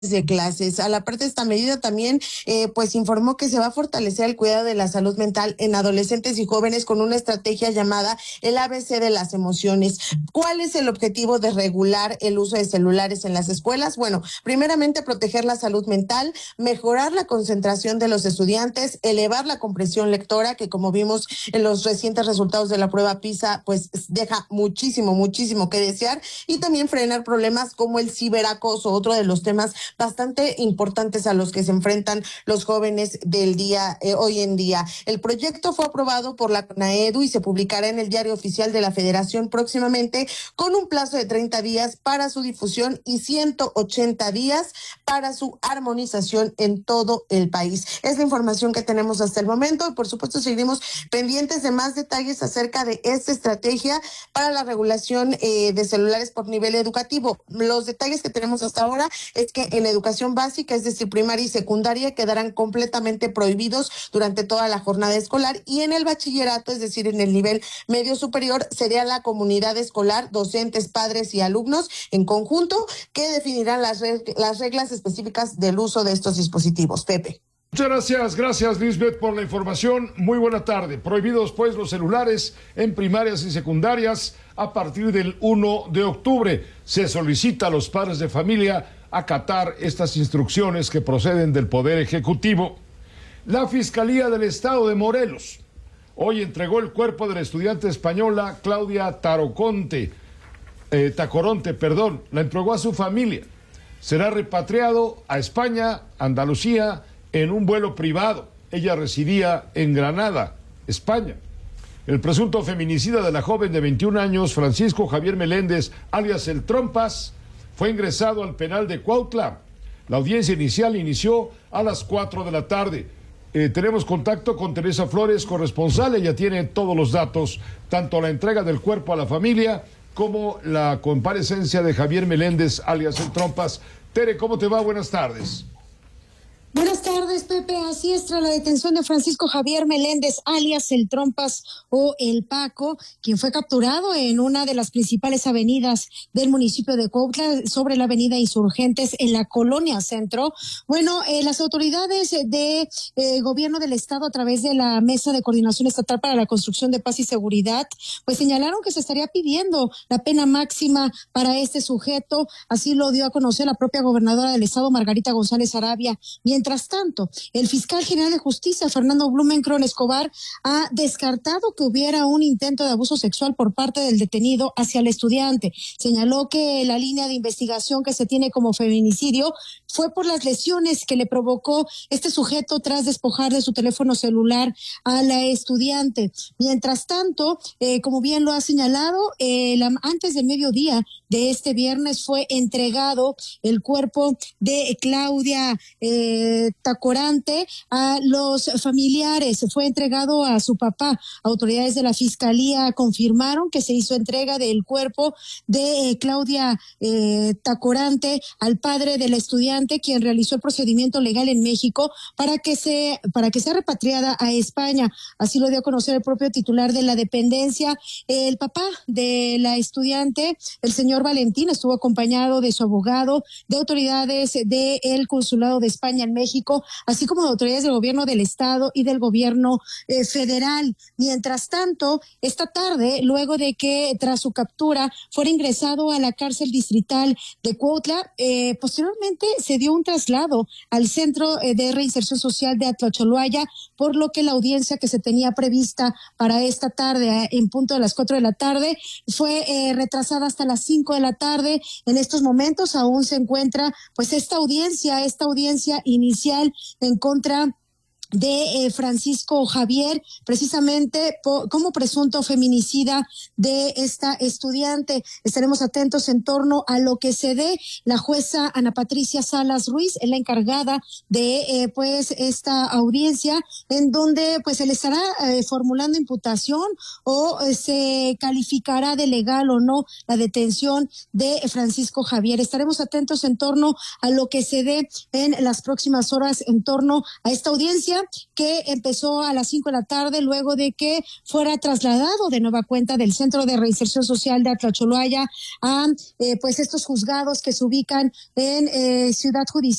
de clases. A la parte de esta medida también, pues informó que se va a fortalecer el cuidado de la salud mental en adolescentes y jóvenes con una estrategia llamada el ABC de las emociones. ¿Cuál es el objetivo de regular el uso de celulares en las escuelas? Bueno, primeramente proteger la salud mental, mejorar la concentración de los estudiantes, elevar la comprensión lectora, que como vimos en los recientes resultados de la prueba PISA, pues deja muchísimo que desear, y también frenar problemas como el ciberacoso, otro de los temas bastante importantes a los que se enfrentan los jóvenes del día hoy en día. El proyecto fue aprobado por la CONAEDU y se publicará en el Diario Oficial de la Federación próximamente, con un plazo de 30 días para su difusión y 180 días para su armonización en todo el país. Es la información que tenemos hasta el momento y por supuesto seguiremos pendientes de más detalles acerca de esta estrategia para la regulación de celulares por nivel educativo. Los detalles que tenemos hasta ahora es que en educación básica, es decir, primaria y secundaria, quedarán completamente prohibidos durante toda la jornada escolar, y en el bachillerato, es decir, en el nivel medio superior, sería la comunidad escolar, docentes, padres y alumnos en conjunto que definirán las reglas específicas del uso de estos dispositivos. Pepe. Muchas gracias Lisbeth por la información. Muy buena tarde. Prohibidos pues los celulares en primarias y secundarias a partir del 1 de octubre. Se solicita a los padres de familia acatar estas instrucciones que proceden del Poder Ejecutivo. La Fiscalía del Estado de Morelos hoy entregó el cuerpo de la estudiante española Claudia Tacoronte, la entregó a su familia. Será repatriado a España, Andalucía, en un vuelo privado. Ella residía en Granada, España. El presunto feminicida de la joven de 21 años, Francisco Javier Meléndez, alias El Trompas, fue ingresado al penal de Cuautla. La audiencia inicial inició a las 4 de la tarde. Tenemos contacto con Teresa Flores, corresponsal. Ella tiene todos los datos, tanto la entrega del cuerpo a la familia como la comparecencia de Javier Meléndez, alias El Trompas. Tere, ¿cómo te va? Buenas tardes. Buenas tardes, Pepe. Así es, tras la detención de Francisco Javier Meléndez, alias El Trompas o El Paco, quien fue capturado en una de las principales avenidas del municipio de Cuautla, sobre la avenida Insurgentes, en la colonia Centro. Bueno, las autoridades de gobierno del estado, a través de la Mesa de Coordinación Estatal para la Construcción de Paz y Seguridad, pues señalaron que se estaría pidiendo la pena máxima para este sujeto. Así lo dio a conocer la propia gobernadora del estado, Margarita González Arabia. Mientras tanto, el fiscal general de justicia, Fernando Blumenkron Escobar, ha descartado que hubiera un intento de abuso sexual por parte del detenido hacia el estudiante. Señaló que la línea de investigación que se tiene como feminicidio fue por las lesiones que le provocó este sujeto tras despojar de su teléfono celular a la estudiante. Mientras tanto, como bien lo ha señalado, antes del mediodía de este viernes fue entregado el cuerpo de Claudia Tacoronte a los familiares. Fue entregado a su papá. Autoridades de la Fiscalía confirmaron que se hizo entrega del cuerpo de Claudia Tacoronte al padre de la estudiante, quien realizó el procedimiento legal en México para que sea repatriada a España. Así lo dio a conocer el propio titular de la dependencia. El papá de la estudiante, el señor Valentín, estuvo acompañado de su abogado, de autoridades del Consulado de España en México, así como de autoridades del gobierno del estado y del gobierno federal. Mientras tanto, esta tarde, luego de que tras su captura fuera ingresado a la cárcel distrital de Cuautla, posteriormente se dio un traslado al Centro de Reinserción Social de Atlacholoaya, por lo que la audiencia que se tenía prevista para esta tarde, en punto de las 4 de la tarde, fue retrasada hasta las 5 de la tarde. En estos momentos aún se encuentra pues esta audiencia inicial en contra de Francisco Javier, precisamente como presunto feminicida de esta estudiante. Estaremos atentos en torno a lo que se dé. La jueza Ana Patricia Salas Ruiz es la encargada de pues esta audiencia, en donde pues se le estará formulando imputación o se calificará de legal o no la detención de Francisco Javier. Estaremos atentos en torno a lo que se dé en las próximas horas en torno a esta audiencia, que empezó a las 5 de la tarde luego de que fuera trasladado de nueva cuenta del Centro de Reinserción Social de Atlacholoaya a pues estos juzgados que se ubican en Ciudad Judicial